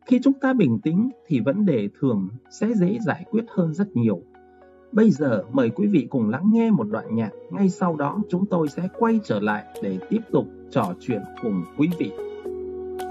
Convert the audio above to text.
Khi chúng ta bình tĩnh thì vấn đề thường sẽ dễ giải quyết hơn rất nhiều. Bây giờ mời quý vị cùng lắng nghe một đoạn nhạc, ngay sau đó chúng tôi sẽ quay trở lại để tiếp tục trò chuyện cùng quý vị.